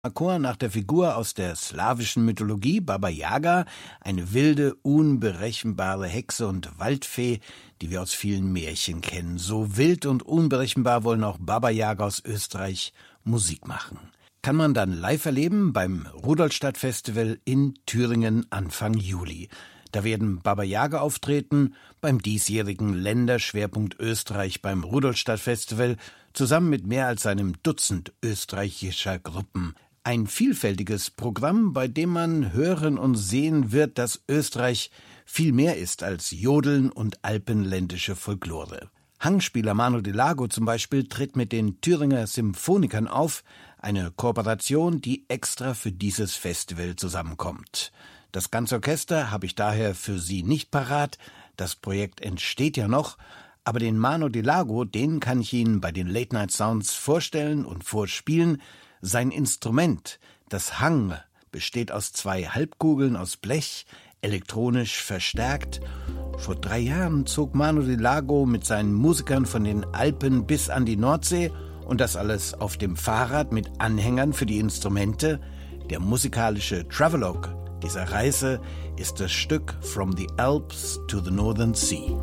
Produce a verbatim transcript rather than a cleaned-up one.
Chor nach der Figur aus der slawischen Mythologie Baba Yaga, eine wilde, unberechenbare Hexe und Waldfee, die wir aus vielen Märchen kennen. So wild und unberechenbar wollen auch Baba Yaga aus Österreich Musik machen. Kann man dann live erleben beim Rudolstadt-Festival in Thüringen Anfang Juli. Da werden Baba Yaga auftreten beim diesjährigen Länderschwerpunkt Österreich beim Rudolstadt-Festival zusammen mit mehr als einem Dutzend österreichischer Gruppen. Ein vielfältiges Programm, bei dem man hören und sehen wird, dass Österreich viel mehr ist als Jodeln und alpenländische Folklore. Hangspieler Manu Delago zum Beispiel tritt mit den Thüringer Symphonikern auf, eine Kooperation, die extra für dieses Festival zusammenkommt. Das ganze Orchester habe ich daher für Sie nicht parat, das Projekt entsteht ja noch, aber den Manu Delago, den kann ich Ihnen bei den Late Night Sounds vorstellen und vorspielen. Sein Instrument, das Hang, besteht aus zwei Halbkugeln aus Blech, elektronisch verstärkt. Vor drei Jahren zog Manu Delago mit seinen Musikern von den Alpen bis an die Nordsee und das alles auf dem Fahrrad mit Anhängern für die Instrumente. Der musikalische Travelogue dieser Reise ist das Stück From the Alps to the Northern Sea.